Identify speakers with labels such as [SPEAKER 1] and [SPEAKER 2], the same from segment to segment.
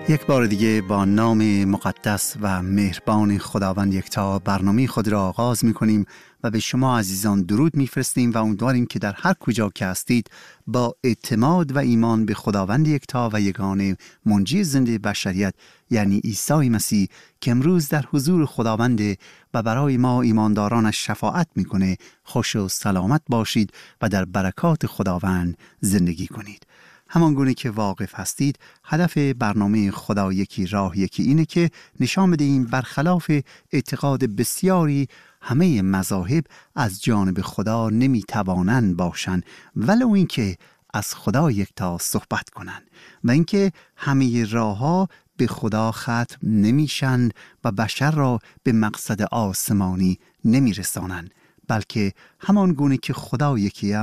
[SPEAKER 1] یک بار دیگه با نام مقدس و مهربان خداوند یکتا برنامه خود را آغاز می‌کنیم و به شما عزیزان درود می‌فرستیم و امیدواریم که در هر کجا که هستید با اعتماد و ایمان به خداوند یکتا و یگانه منجی زنده بشریت یعنی عیسی مسیح که امروز در حضور خداوند و برای ما ایماندارانش شفاعت می‌کنه خوش و سلامت باشید و در برکات خداوند زندگی کنید. همان گونه که واقف هستید، هدف برنامه خدا یکی راه یکی اینه که نشان بدهیم برخلاف اعتقاد بسیاری همه مذاهب از جانب خدا نمیتوانند باشند ولو اینکه از خدا یکتا صحبت کنند و اینکه همه راهها به خدا ختم نمیشند و بشر را به مقصد آسمانی نمیرسانند، بلکه همان گونه که خدا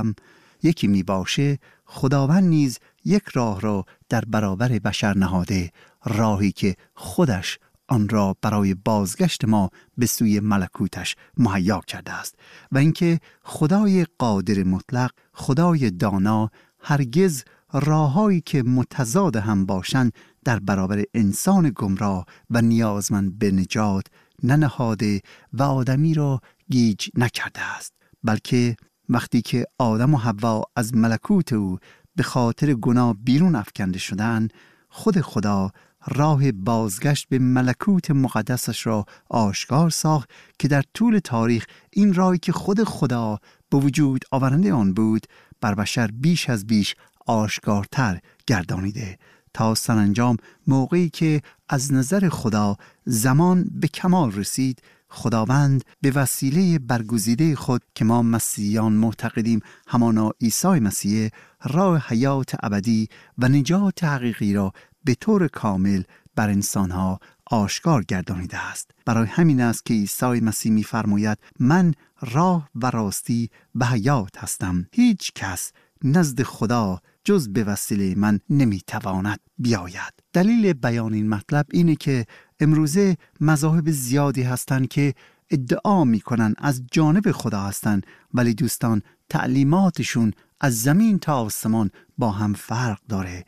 [SPEAKER 1] یکی می باشه، خداوند نیز یک راه را در برابر بشر نهاده، راهی که خودش آن را برای بازگشت ما به سوی ملکوتش مهیا کرده است و اینکه خدای قادر مطلق، خدای دانا، هرگز راههایی که متضاد هم باشند در برابر انسان گمراه و نیازمند به نجات ننهاده و آدمی را گیج نکرده است، بلکه وقتی که آدم و حوا از ملکوت او به خاطر گناه بیرون افکنده شدند، خود خدا راه بازگشت به ملکوت مقدسش را آشکار ساخت که در طول تاریخ این راهی که خود خدا به وجود آورنده آن بود بر بشر بیش از بیش آشکارتر گردانیده تا سرانجام موقعی که از نظر خدا زمان به کمال رسید، خداوند به وسیله برگزیده خود که ما مسیحیان معتقدیم همانا عیسی مسیح، راه حیات ابدی و نجات حقیقی را به طور کامل بر انسانها آشکار گردانیده است. برای همین است که عیسی مسیح می‌فرماید من راه و راستی و حیات هستم، هیچ کس نزد خدا جز به وسیله من نمیتواند بیاید. دلیل بیان این مطلب اینه که امروزه مذاهب زیادی هستند که ادعا میکنن از جانب خدا هستند، ولی دوستان تعلیماتشون از زمین تا آسمان با هم فرق داره.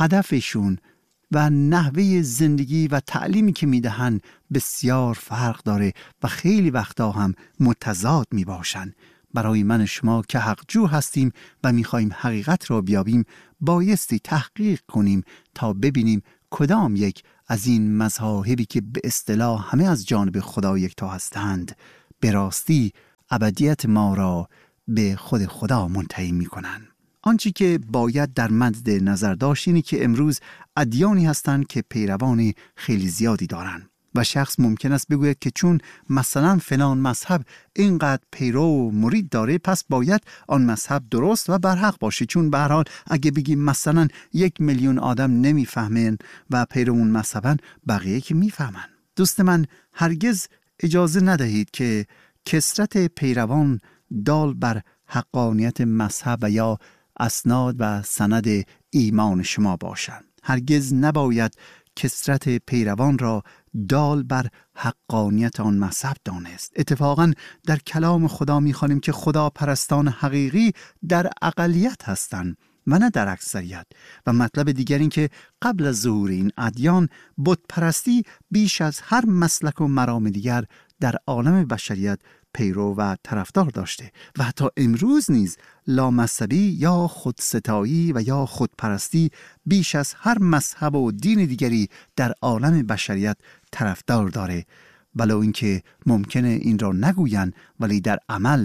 [SPEAKER 1] هدفشون و نحوه زندگی و تعلیمی که میدهن بسیار فرق داره و خیلی وقتا هم متضاد میباشن. برای من شما که حقجو هستیم و میخوایم حقیقت را بیابیم، بایستی تحقیق کنیم تا ببینیم کدام یک از این مذاهبی که به اصطلاح همه از جانب خدا یکتا هستند به راستی ابدیت ما را به خود خدا منتهی میکنند. آنچه که باید در مد نظر داشت اینه که امروز ادیانی هستند که پیروان خیلی زیادی دارند و شخص ممکن است بگوید که چون مثلا فلان مذهب اینقدر پیرو و مرید داره پس باید آن مذهب درست و برحق باشه، چون به هر حال اگه بگیم مثلا 1,000,000 آدم نمیفهمن و پیرو اون مذهبن، بقیه که میفهمن. دوست من، هرگز اجازه ندهید که کثرت پیروان دال بر حقانیت مذهب و یا اسناد و سند ایمان شما باشند. هرگز نباید کثرت پیروان را دال بر حقانیت آن مذهب دانست. اتفاقاً در کلام خدا می‌خوانیم که خدا پرستان حقیقی در اقلیت هستند و نه در اکثریت. و مطلب دیگر این که قبل از ظهور این ادیان بت پرستی بیش از هر مسلک و مرام دیگر در عالم بشریت پیرو و طرفدار داشته و حتی امروز نیز لامذهبی یا خودستایی و یا خودپرستی بیش از هر مذهب و دین دیگری در عالم بشریت طرفدار داره، ولو اینکه ممکنه این را نگوین، ولی در عمل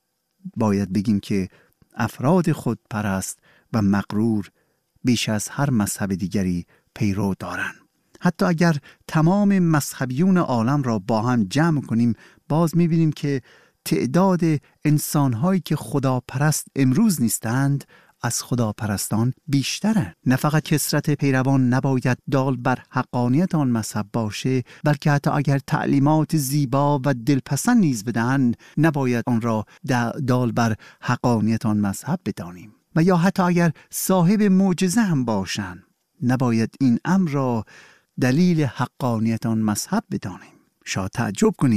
[SPEAKER 1] باید بگیم که افراد خودپرست و مغرور بیش از هر مذهب دیگری پیرو دارند. حتی اگر تمام مذهبیون عالم را با هم جمع کنیم، باز می‌بینیم که تعداد انسان‌هایی که خداپرست امروز نیستند از خداپرستان بیشتره. نه فقط کثرت پیروان نباید دال بر حقانیت آن مذهب باشه، بلکه حتی اگر تعلیمات زیبا و دلپسند نیز بدهند، نباید آن را دال بر حقانیت آن مذهب بدانیم. و یا حتی اگر صاحب معجزه هم باشند، نباید این امر را دلیل حقانیت آن مذهب بدانیم. شاید تعجب کنید،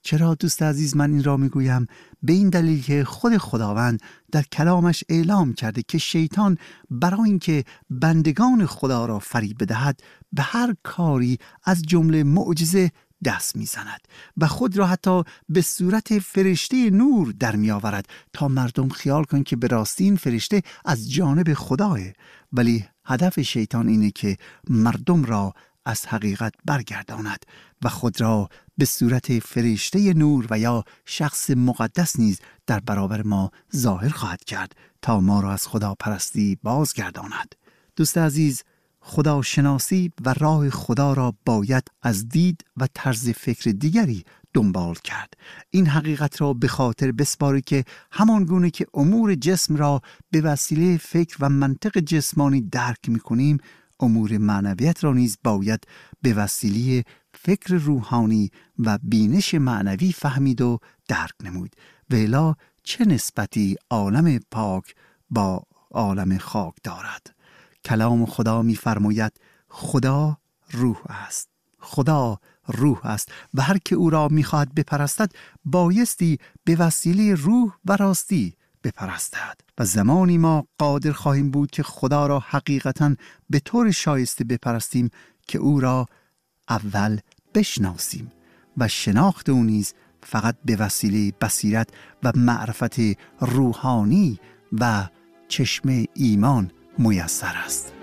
[SPEAKER 1] چرا دوست عزیز من این را میگویم؟ به این دلیل که خود خداوند در کلامش اعلام کرده که شیطان برای اینکه بندگان خدا را فریب بدهد به هر کاری از جمله معجزه دست میزند و خود را حتی به صورت فرشته نور در می آورد تا مردم خیال کنند که به راستی این فرشته از جانب خداه. ولی هدف شیطان اینه که مردم را از حقیقت برگرداند و خود را به صورت فرشته نور و یا شخص مقدس نیز در برابر ما ظاهر خواهد کرد تا ما را از خدا پرستی بازگرداند. دوست عزیز، خداشناسی و راه خدا را باید از دید و طرز فکر دیگری دنبال کرد. این حقیقت را به خاطر بسپاری که همان گونه که امور جسم را به وسیله فکر و منطق جسمانی درک می‌کنیم، امور معنویت را نیز باید به وسیله فکر روحانی و بینش معنوی فهمید و درک نمود. و الا چه نسبتی عالم پاک با عالم خاک دارد؟ کلام خدا می‌فرماید خدا روح است. خدا روح است و هر که او را می‌خواهد بپرستد بایستی به وسیله روح و راستی بپرستد. و زمانی ما قادر خواهیم بود که خدا را حقیقتاً به طور شایسته بپرستیم که او را اول بشناسیم و شناخت او نیز فقط به وسیله بصیرت و معرفت روحانی و چشم ایمان میسر است.